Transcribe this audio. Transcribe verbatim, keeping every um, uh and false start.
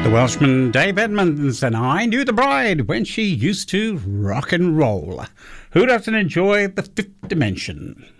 The Welshman Dave Edmunds and I knew the bride when she used to rock and roll. Who doesn't enjoy the fifth dimension?